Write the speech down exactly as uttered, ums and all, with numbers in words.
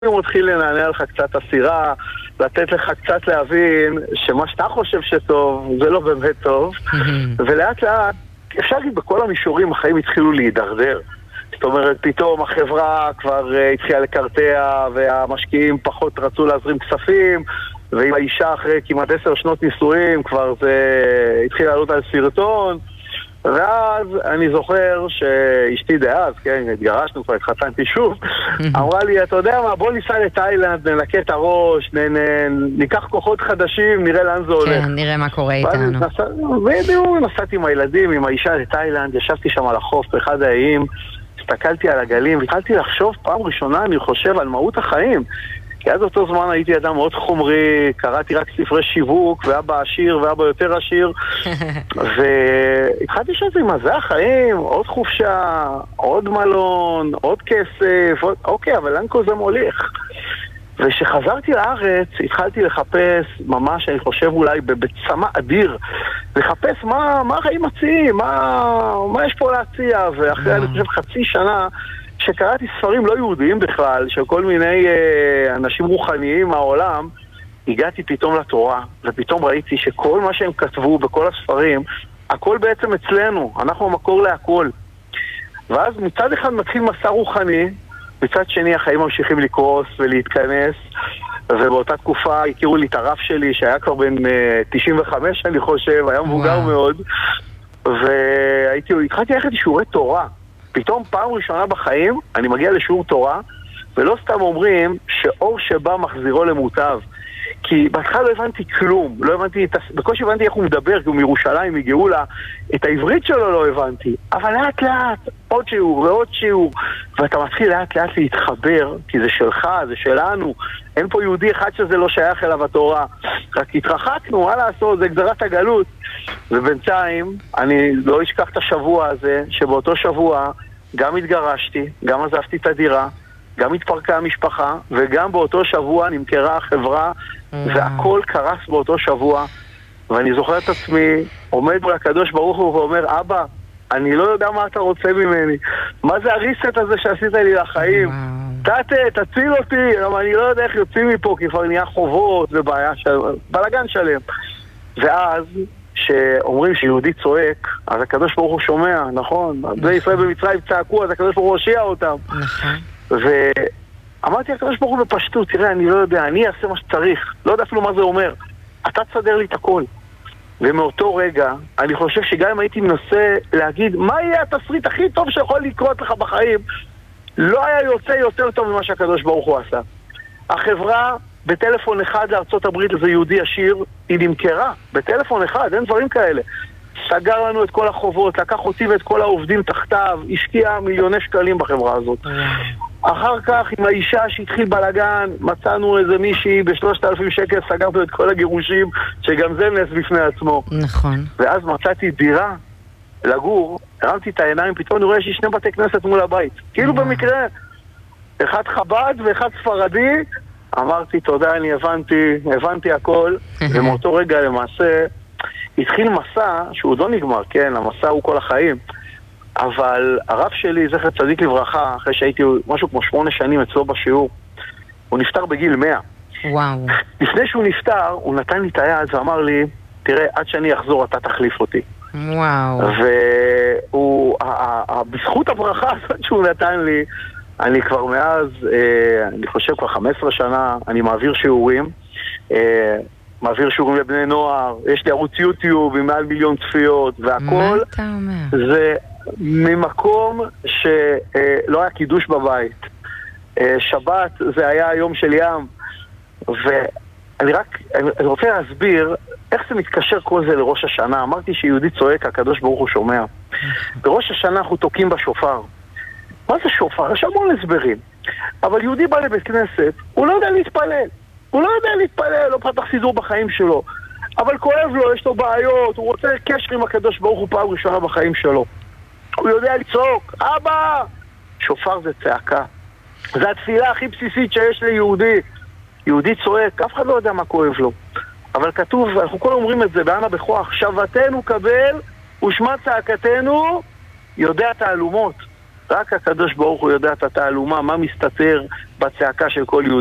הוא מתחיל לנענע לך קצת הסירה, לתת לך קצת להבין שמה שאתה חושב שטוב זה לא באמת טוב, ולאט לאט אפשר להגיד בכל המישורים החיים התחילו להידרדר. זאת אומרת, פתאום החברה כבר התחילה לקרטע והמשקיעים פחות רצו להזרים כספים, ועם האישה אחרי כמעט עשר שנות נישואים כבר זה התחיל לעלות על סרטון. ואז אני זוכר שאשתי דאז, כן, התגרשנו כבר, התחתנתי שוב, אמרה לי, אתה יודע מה, בוא ניסע לתאילנד, ננקה את הראש, ניקח כוחות חדשים, נראה לאן זה הולך. כן, נראה מה קורה איתנו. בדיוק, נסעתי עם הילדים, עם האישה לתאילנד, ישבתי שם על החוף באחד האיים, הסתכלתי על הגלים, והתחלתי לחשוב פעם ראשונה, אני חושב, על מהות החיים. כי עד אותו זמן הייתי אדם מאוד חומרי, קראתי רק ספרי שיווק, ואבא עשיר ואבא יותר עשיר, והתחלתי שזה מה זה החיים, עוד חופשה, עוד מלון, עוד כסף, עוד... אוקיי, אבל לאן כל זה מוליך? וכשחזרתי לארץ, התחלתי לחפש, ממש, אני חושב אולי בצמא אדיר, לחפש מה, מה החיים מציעים, מה, מה יש פה להציע, ואחרי, אני חושב, חצי שנה, שקראתי ספרים לא יהודיים בכלל, של כל מיני אה, אנשים רוחניים מהעולם, הגעתי פתאום לתורה, ופתאום ראיתי שכל מה שהם כתבו בכל הספרים, הכל בעצם אצלנו, אנחנו המקור להכל. ואז מצד אחד מתחיל מסע רוחני, מצד שני החיים ממשיכים לקרוס ולהתכנס, ובאותה תקופה הכירו לי את הרב שלי, שהיה כבר בן אה, תשעים וחמש, אני חושב, היה מבוגר מאוד, והתחלתי ללכת לשיעורי תורה. פתאום פעם ראשונה בחיים אני מגיע לשיעור תורה, ולא סתם אומרים שאור שבא מחזירו למוטב, כי בהתחלה לא הבנתי כלום, לא הבנתי, בקושי הבנתי איך הוא מדבר, כי הוא מירושלים, מגאולה, את העברית שלו לא הבנתי, אבל לאט לאט, עוד שיעור ועוד שיעור, ואתה מתחיל לאט לאט להתחבר, כי זה שלך, זה שלנו, אין פה יהודי אחד שזה לא שייך אליו התורה, רק התרחקנו, מה לעשות, זה גזרת הגלות. ובינתיים אני לא אשכח את השבוע הזה, שבאותו שבוע גם התגרשתי, גם עזבתי את הדירה, גם התפרקה המשפחה, וגם באותו שבוע נמכרה החברה, והכל קרס באותו שבוע. ואני זוכר את עצמי עומד מול הקדוש ברוך הוא ואומר, אבא, אני לא יודע מה אתה רוצה ממני, מה זה הריסט הזה שעשית לי לחיים, תתה, תציל אותי, אבל אני לא יודע איך יוצאים מפה, כי כבר נהיה חובות ובעיה של... בלגן שלם. ואז שאומרים שיהודי צועק, אז הקדוש ברוך הוא שומע, נכון? בני ישראל במצרים צעקו, אז הקדוש ברוך הוא הושיע אותם. ואמרתי הקדוש ברוך הוא בפשטות, תראה, אני לא יודע, אני אעשה מה שצריך, לא יודע אפילו מה זה אומר, אתה תסדר לי את הכל. ומאותו רגע, אני חושב שגם אם הייתי מנסה להגיד מה יהיה התסריט הכי טוב שיכול לקרות לך בחיים, לא היה יוצא יותר טוב ממה שהקדוש ברוך הוא עשה. החברה בטלפון אחד לארצות הברית, איזה יהודי עשיר, היא נמכרה בטלפון אחד, אין דברים כאלה. סגר לנו את כל החובות, לקח אותי ואת כל העובדים תחתיו, השקיע מיליוני שקלים בחברה הזאת. אחר כך עם האישה שהתחיל בלגן, מצאנו איזה מישהי בשלושת אלפים שקל, סגרנו את כל הגירושים, שגם זה נס בפני עצמו. נכון. ואז מצאתי דירה לגור, הרמתי את העיניים, פתאום אני רואה שיש שני בתי כנסת מול הבית. כאילו במקרה, אחד חב"ד ואחד ספרדי, אמרתי תודה, אני הבנתי, הבנתי הכל, ומאותו רגע למעשה התחיל מסע שהוא לא נגמר, כן, המסע הוא כל החיים, אבל הרב שלי, זכר צדיק לברכה, אחרי שהייתי משהו כמו שמונה שנים אצלו בשיעור, הוא נפטר בגיל מאה. וואו. לפני שהוא נפטר, הוא נתן לי את היד ואמר לי, תראה, עד שאני אחזור אתה תחליף אותי. וואו. והוא, בזכות הברכה הזאת שהוא נתן לי, אני כבר מאז, אני חושב כבר חמש עשרה שנה, אני מעביר שיעורים, מעביר שיעורים לבני נוער, יש לי ערוץ יוטיוב עם מעל מיליון צפיות, והכל זה ממקום שלא היה קידוש בבית. שבת זה היה היום של ים, ואני רק, אני רוצה להסביר איך זה מתקשר כל זה לראש השנה. אמרתי שיהודי צועק, הקדוש ברוך הוא שומע. בראש השנה אנחנו תוקים בשופר. מה זה שופר? יש המון הסברים. אבל יהודי בא לבית כנסת, הוא לא יודע להתפלל. הוא לא יודע להתפלל, לא פתח סידור בחיים שלו. אבל כואב לו, יש לו בעיות, הוא רוצה קשר עם הקדוש ברוך הוא פעם ראשונה בחיים שלו. הוא יודע לצעוק, אבא! שופר זה צעקה. זו התפילה הכי בסיסית שיש ליהודי. יהודי צועק, אף אחד לא יודע מה כואב לו. אבל כתוב, אנחנו כל אומרים את זה, באנה בכוח, שבתנו קבל ושמע צעקתנו יודע תעלומות. רק הקדוש ברוך הוא יודע את התעלומה, מה מסתתר בצעקה של כל יהודי.